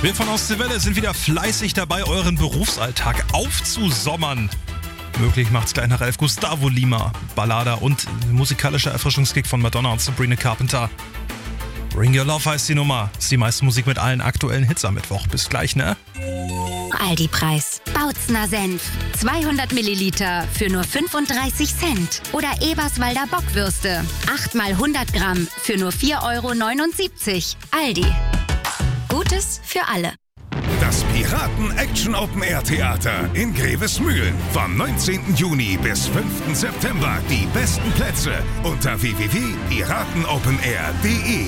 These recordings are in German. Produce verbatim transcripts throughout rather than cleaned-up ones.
Wir von Ostseewelle sind wieder fleißig dabei, euren Berufsalltag aufzusommern. Möglich macht's gleich nach elf Gustavo Lima, Ballada und musikalischer Erfrischungskick von Madonna und Sabrina Carpenter. Bring Your Love heißt die Nummer. Ist die meiste Musik mit allen aktuellen Hits am Mittwoch. Bis gleich, ne? Aldi-Preis. Bautzner Senf. zweihundert Milliliter für nur fünfunddreißig Cent. Oder Eberswalder Bockwürste. acht mal hundert Gramm für nur vier Euro neunundsiebzig. Aldi. Gutes für alle. Das Piraten-Action-Open-Air-Theater in Grevesmühlen. Vom neunzehnten Juni bis fünften September. Die besten Plätze unter w w w punkt piratenopenair punkt de.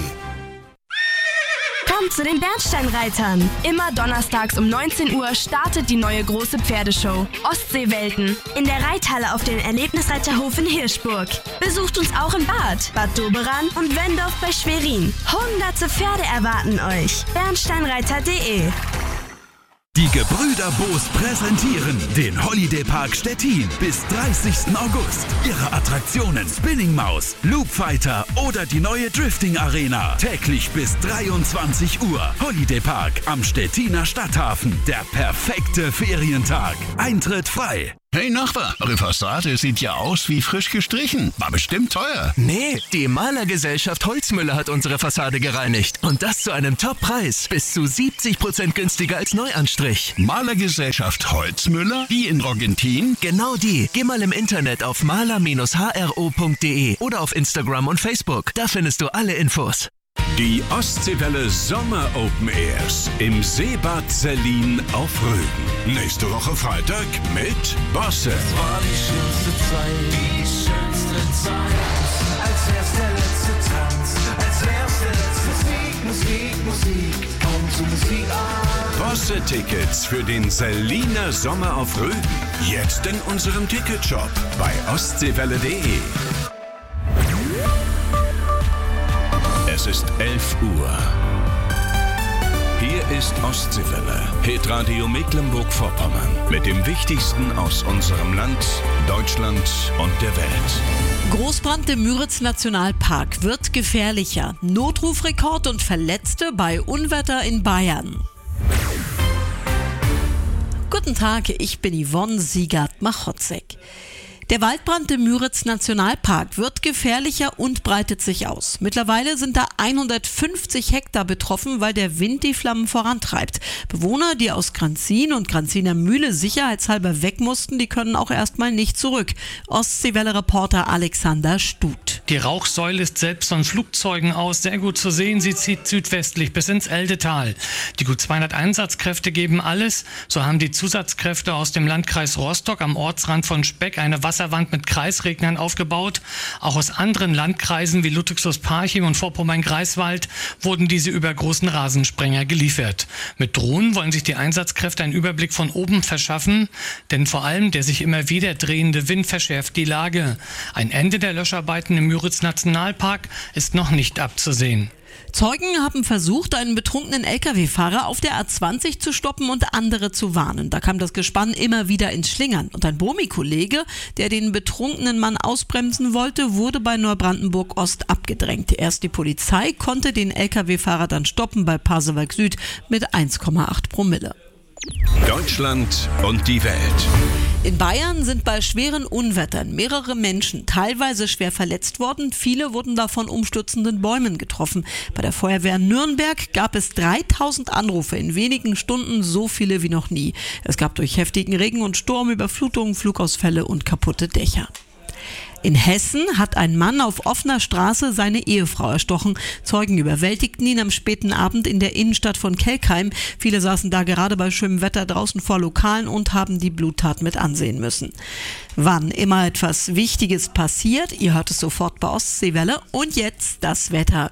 Kommt zu den Bernsteinreitern. Immer donnerstags um neunzehn Uhr startet die neue große Pferdeshow Ostseewelten in der Reithalle auf dem Erlebnisreiterhof in Hirschburg. Besucht uns auch in Bad, Bad Doberan und Wendorf bei Schwerin. Hunderte Pferde erwarten euch. bernsteinreiter punkt de. Die Gebrüder Boos präsentieren den Holiday Park Stettin bis dreißigsten August. Ihre Attraktionen Spinning Maus, Loop Fighter oder die neue Drifting Arena. Täglich bis dreiundzwanzig Uhr. Holiday Park am Stettiner Stadthafen. Der perfekte Ferientag. Eintritt frei. Hey Nachbar, eure Fassade sieht ja aus wie frisch gestrichen. War bestimmt teuer. Nee, die Malergesellschaft Holzmüller hat unsere Fassade gereinigt. Und das zu einem Top-Preis. Bis zu siebzig Prozent günstiger als Neuanstrich. Malergesellschaft Holzmüller? Die in Argentin? Genau die. Geh mal im Internet auf maler Bindestrich h r o punkt de oder auf Instagram und Facebook. Da findest du alle Infos. Die Ostseewelle Sommer Open Airs im Seebad Sellin auf Rügen. Nächste Woche Freitag mit Bosse. Das war die schönste Zeit, die schönste Zeit. Als wär's der letzte Tanz, als wär's der letzte Musik, Musik, Musik, komm zu Musik an. Bosse-Tickets für den Selliner Sommer auf Rügen. Jetzt in unserem Ticketshop bei ostseewelle punkt de. Es ist elf Uhr. Hier ist Ostseewelle, Hitradio Mecklenburg-Vorpommern. Mit dem Wichtigsten aus unserem Land, Deutschland und der Welt. Großbrand im Müritz-Nationalpark wird gefährlicher. Notrufrekord und Verletzte bei Unwetter in Bayern. Guten Tag, ich bin Yvonne Siegert-Machotzek. Der Waldbrand im Müritz-Nationalpark wird gefährlicher und breitet sich aus. Mittlerweile sind da hundertfünfzig Hektar betroffen, weil der Wind die Flammen vorantreibt. Bewohner, die aus Granzin und Granziner Mühle sicherheitshalber weg mussten, die können auch erstmal nicht zurück. Ostseewelle-Reporter Alexander Stut. Die Rauchsäule ist selbst von Flugzeugen aus sehr gut zu sehen. Sie zieht südwestlich bis ins Eldetal. Die gut zweihundert Einsatzkräfte geben alles. So haben die Zusatzkräfte aus dem Landkreis Rostock am Ortsrand von Speck eine Wasserwand mit Kreisregnern aufgebaut. Auch aus anderen Landkreisen wie Ludwigslust-Parchim und Vorpommern-Greifswald wurden diese übergroßen Rasensprenger geliefert. Mit Drohnen wollen sich die Einsatzkräfte einen Überblick von oben verschaffen, denn vor allem der sich immer wieder drehende Wind verschärft die Lage. Ein Ende der Löscharbeiten im Müritz-Nationalpark ist noch nicht abzusehen. Zeugen haben versucht, einen betrunkenen L K W-Fahrer auf der A zwanzig zu stoppen und andere zu warnen. Da kam das Gespann immer wieder ins Schlingern. Und ein Bomi-Kollege, der den betrunkenen Mann ausbremsen wollte, wurde bei Neubrandenburg-Ost abgedrängt. Erst die Polizei konnte den L K W-Fahrer dann stoppen bei Pasewalk Süd mit eins Komma acht Promille. Deutschland und die Welt. In Bayern sind bei schweren Unwettern mehrere Menschen teilweise schwer verletzt worden. Viele wurden davon umstürzenden Bäumen getroffen. Bei der Feuerwehr Nürnberg gab es dreitausend Anrufe in wenigen Stunden, so viele wie noch nie. Es gab durch heftigen Regen und Sturm Überflutungen, Flugausfälle und kaputte Dächer. In Hessen hat ein Mann auf offener Straße seine Ehefrau erstochen. Zeugen überwältigten ihn am späten Abend in der Innenstadt von Kelkheim. Viele saßen da gerade bei schönem Wetter draußen vor Lokalen und haben die Bluttat mit ansehen müssen. Wann immer etwas Wichtiges passiert, ihr hört es sofort bei Ostseewelle. Und jetzt das Wetter.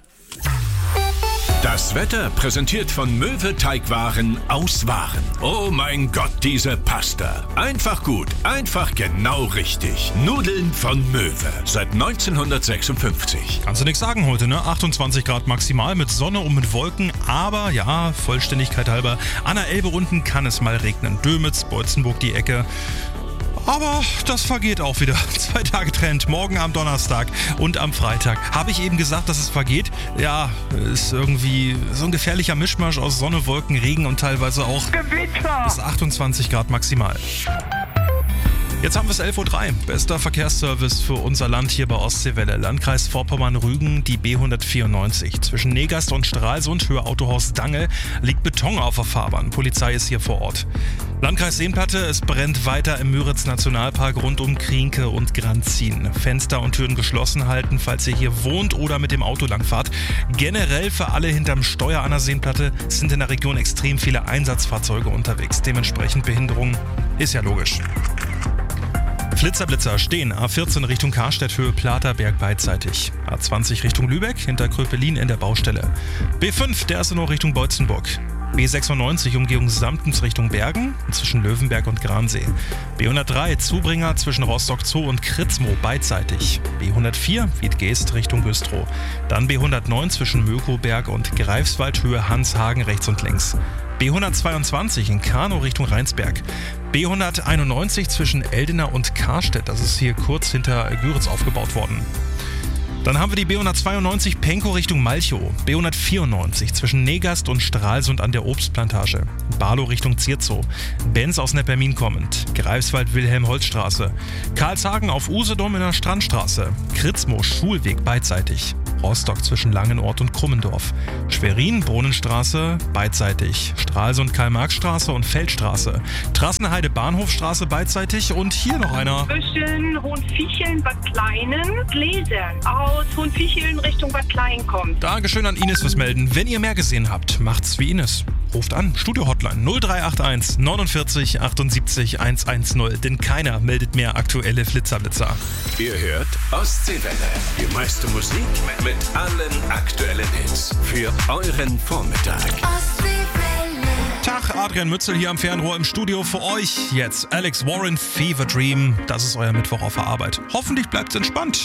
Das Wetter präsentiert von Möwe Teigwaren aus Waren. Oh mein Gott, diese Pasta. Einfach gut, einfach genau richtig. Nudeln von Möwe. Seit neunzehnhundertsechsundfünfzig. Kannst du nichts sagen heute, ne? achtundzwanzig Grad maximal mit Sonne und mit Wolken. Aber ja, Vollständigkeit halber, an der Elbe unten kann es mal regnen. Dömitz, Beutzenburg die Ecke. Aber das vergeht auch wieder. Zwei Tage Trend, morgen am Donnerstag und am Freitag. Habe ich eben gesagt, dass es vergeht? Ja, ist irgendwie so ein gefährlicher Mischmasch aus Sonne, Wolken, Regen und teilweise auch Gewitter. bis achtundzwanzig Grad maximal. Jetzt haben wir es elf Uhr drei. Bester Verkehrsservice für unser Land hier bei Ostseewelle. Landkreis Vorpommern-Rügen, die B hundertvierundneunzig. Zwischen Negast und Stralsund, Höhe Autohaus Dange, liegt Beton auf der Fahrbahn. Polizei ist hier vor Ort. Landkreis Seenplatte, es brennt weiter im Müritz-Nationalpark rund um Krienke und Granzin. Fenster und Türen geschlossen halten, falls ihr hier wohnt oder mit dem Auto langfahrt. Generell für alle hinterm Steuer an der Seenplatte sind in der Region extrem viele Einsatzfahrzeuge unterwegs. Dementsprechend Behinderung ist ja logisch. Flitzerblitzer stehen A vierzehn Richtung Karstedt, Höhe Platerberg beidseitig. A zwanzig Richtung Lübeck, hinter Kröpelin in der Baustelle. B fünf, der erste noch Richtung Beutzenburg. B sechsundneunzig, Umgehung Samtens Richtung Bergen, zwischen Löwenberg und Gransee. B hundertdrei, Zubringer zwischen Rostock Zoo und Kritzmo beidseitig. B hundertvier, Wiedgeest Richtung Güstrow. Dann B hundertneun zwischen Mökoberg und Greifswald, Höhe Hanshagen rechts und links. B hundertzweiundzwanzig in Kano Richtung Rheinsberg. B hunderteinundneunzig zwischen Eldena und Karstedt, das ist hier kurz hinter Güritz aufgebaut worden. Dann haben wir die B hundertzweiundneunzig Penkow Richtung Malchow, B hundertvierundneunzig zwischen Negast und Stralsund an der Obstplantage, Barlow Richtung Zierzow, Benz aus Neppermin kommend, Greifswald-Wilhelm-Holz-Straße, Karlshagen auf Usedom in der Strandstraße, Kritzmo Schulweg beidseitig, Rostock zwischen Langenort und Krummendorf, Schwerin Brunnenstraße beidseitig, Stralsund Karl-Marx-Straße und Feldstraße, Trassenheide Bahnhofstraße beidseitig und hier noch einer. Zwischen Hohenficheln, Bad Kleinen, Gläsern aus Hohenficheln Richtung Bad Klein kommt. Dankeschön an Ines fürs Melden. Wenn ihr mehr gesehen habt, macht's wie Ines. Ruft an, Studio-Hotline null drei acht eins neunundvierzig achtundsiebzig hundertzehn, denn keiner meldet mehr aktuelle Flitzerblitzer. Ihr hört Ostseewelle, die meiste Musik mit allen aktuellen Hits für euren Vormittag. Tag, Adrian Mützel hier am Fernrohr im Studio für euch. Jetzt Alex Warren, Fever Dream. Das ist euer Mittwoch auf der Arbeit. Hoffentlich bleibt's entspannt.